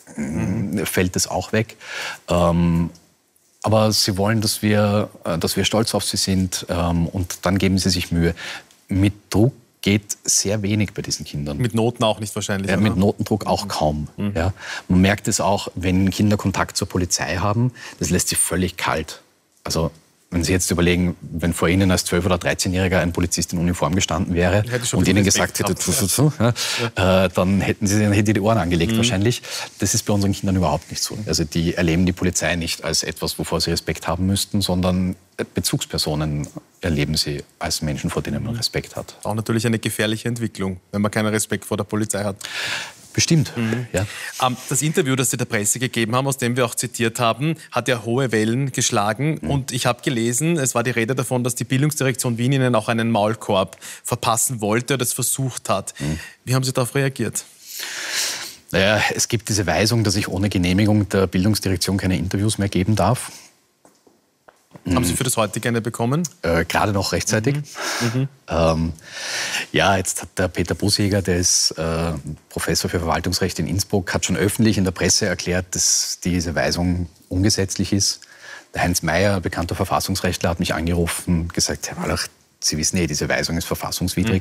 fällt das auch weg. Aber sie wollen, dass wir stolz auf sie sind, und dann geben sie sich Mühe. Mit Druck geht sehr wenig bei diesen Kindern. Mit Noten auch nicht wahrscheinlich? Ja, mit Notendruck auch kaum. Ja. Man merkt es auch, wenn Kinder Kontakt zur Polizei haben, das lässt sie völlig kalt. Also wenn Sie jetzt überlegen, wenn vor Ihnen als 12- oder 13-Jähriger ein Polizist in Uniform gestanden wäre und Ihnen gesagt hätte, dann hätten Sie die Ohren angelegt wahrscheinlich. Das ist bei unseren Kindern überhaupt nicht so. Also die erleben die Polizei nicht als etwas, wovor sie Respekt haben müssten, sondern Bezugspersonen erleben sie als Menschen, vor denen man Respekt hat. Auch natürlich eine gefährliche Entwicklung, wenn man keinen Respekt vor der Polizei hat. Bestimmt, ja. Das Interview, das Sie der Presse gegeben haben, aus dem wir auch zitiert haben, hat ja hohe Wellen geschlagen. Und ich habe gelesen, es war die Rede davon, dass die Bildungsdirektion Wien Ihnen auch einen Maulkorb verpassen wollte oder das versucht hat. Wie haben Sie darauf reagiert? Naja, es gibt diese Weisung, dass ich ohne Genehmigung der Bildungsdirektion keine Interviews mehr geben darf. Haben Sie für das heutige eine bekommen? Gerade noch rechtzeitig. Ja, jetzt hat der Peter Busjäger, der ist Professor für Verwaltungsrecht in Innsbruck, hat schon öffentlich in der Presse erklärt, dass diese Weisung ungesetzlich ist. Der Heinz Mayer, bekannter Verfassungsrechtler, hat mich angerufen und gesagt, Herr Wallach, Sie wissen diese Weisung ist verfassungswidrig.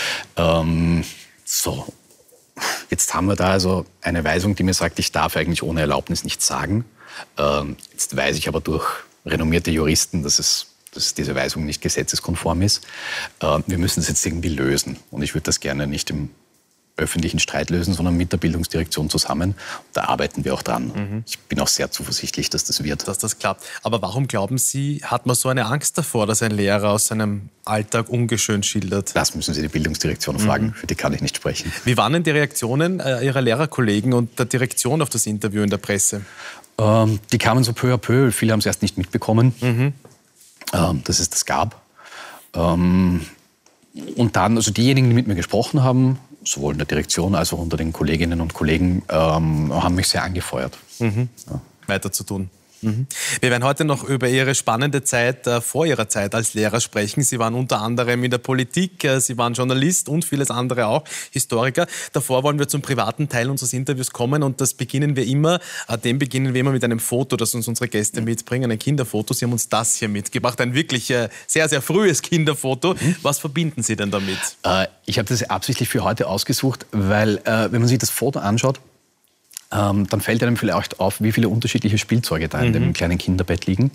So, jetzt haben wir da also eine Weisung, die mir sagt, ich darf eigentlich ohne Erlaubnis nichts sagen. Jetzt weiß ich aber durch renommierte Juristen, dass diese Weisung nicht gesetzeskonform ist. Wir müssen es jetzt irgendwie lösen. Und ich würde das gerne nicht im öffentlichen Streit lösen, sondern mit der Bildungsdirektion zusammen. Da arbeiten wir auch dran. Ich bin auch sehr zuversichtlich, dass das wird. Dass das klappt. Aber warum glauben Sie, hat man so eine Angst davor, dass ein Lehrer aus seinem Alltag ungeschönt schildert? Das müssen Sie die Bildungsdirektion fragen. Für die kann ich nicht sprechen. Wie waren denn die Reaktionen Ihrer Lehrerkollegen und der Direktion auf das Interview in der Presse? Die kamen so peu à peu. Viele haben es erst nicht mitbekommen, dass es das gab. Und dann, also diejenigen, die mit mir gesprochen haben, sowohl in der Direktion als auch unter den Kolleginnen und Kollegen, haben mich sehr angefeuert. Ja. Weiter zu tun. Wir werden heute noch über Ihre spannende Zeit vor Ihrer Zeit als Lehrer sprechen. Sie waren unter anderem in der Politik, Sie waren Journalist und vieles andere auch, Historiker. Davor wollen wir zum privaten Teil unseres Interviews kommen und dem beginnen wir immer mit einem Foto, das uns unsere Gäste mitbringen, ein Kinderfoto. Sie haben uns das hier mitgebracht, ein wirklich sehr, sehr frühes Kinderfoto. Was verbinden Sie denn damit? Ich habe das absichtlich für heute ausgesucht, weil wenn man sich das Foto anschaut, dann fällt einem vielleicht auf, wie viele unterschiedliche Spielzeuge da in dem kleinen Kinderbett liegen.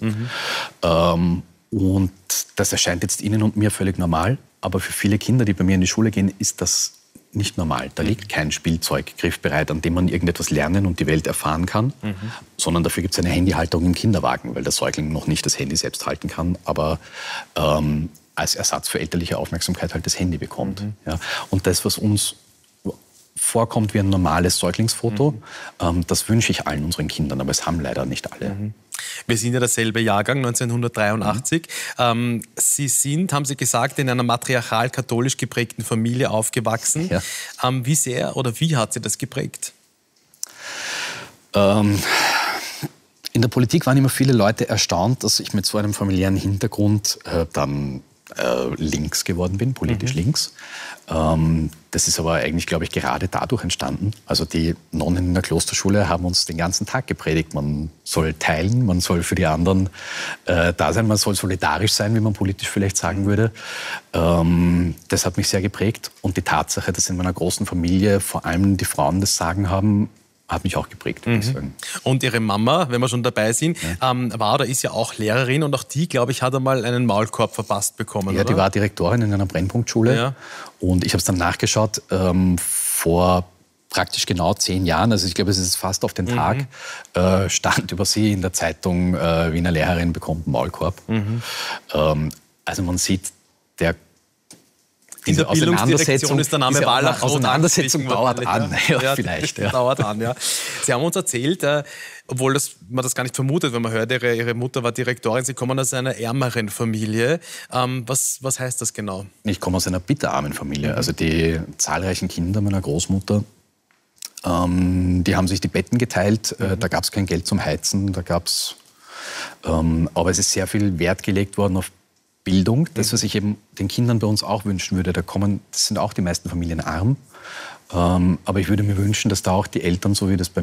Und das erscheint jetzt Ihnen und mir völlig normal. Aber für viele Kinder, die bei mir in die Schule gehen, ist das nicht normal. Da liegt kein Spielzeug griffbereit, an dem man irgendetwas lernen und die Welt erfahren kann. Sondern dafür gibt es eine Handyhalterung im Kinderwagen, weil der Säugling noch nicht das Handy selbst halten kann, aber als Ersatz für elterliche Aufmerksamkeit halt das Handy bekommt. Ja. Und das, was uns vorkommt wie ein normales Säuglingsfoto. Das wünsche ich allen unseren Kindern, aber es haben leider nicht alle. Wir sind ja derselbe Jahrgang, 1983. Sie sind, haben Sie gesagt, in einer matriarchal-katholisch geprägten Familie aufgewachsen. Ja. Wie sehr oder wie hat Sie das geprägt? In der Politik waren immer viele Leute erstaunt, dass ich mit so einem familiären Hintergrund dann links geworden bin, politisch links. Das ist aber eigentlich, glaube ich, gerade dadurch entstanden. Also die Nonnen in der Klosterschule haben uns den ganzen Tag gepredigt. Man soll teilen, man soll für die anderen da sein, man soll solidarisch sein, wie man politisch vielleicht sagen würde. Das hat mich sehr geprägt. Und die Tatsache, dass in meiner großen Familie vor allem die Frauen das Sagen haben, hat mich auch geprägt, würde ich sagen. Und Ihre Mama, wenn wir schon dabei sind, war oder ist ja auch Lehrerin und auch die, glaube ich, hat einmal einen Maulkorb verpasst bekommen, Ja, oder? die war Direktorin in einer Brennpunktschule. Ja. Und ich habe es dann nachgeschaut, vor praktisch genau 10 Jahren, also ich glaube, es ist fast auf den Tag, stand über sie in der Zeitung, Wiener Lehrerin bekommt einen Maulkorb. Also man sieht, In der Bildungsdirektion ist der Name Wallach Auseinandersetzung dauert an. Ja, vielleicht. Ja. Dauert an, ja. Sie haben uns erzählt, obwohl man das gar nicht vermutet, wenn man hört, Ihre Mutter war Direktorin, Sie kommen aus einer ärmeren Familie. Was heißt das genau? Ich komme aus einer bitterarmen Familie. Also die zahlreichen Kinder meiner Großmutter, die haben sich die Betten geteilt. Da gab es kein Geld zum Heizen. Aber es ist sehr viel Wert gelegt worden auf Bildung, das, was ich eben den Kindern bei uns auch wünschen würde. Das sind auch die meisten Familien arm. Aber ich würde mir wünschen, dass da auch die Eltern, so wie das bei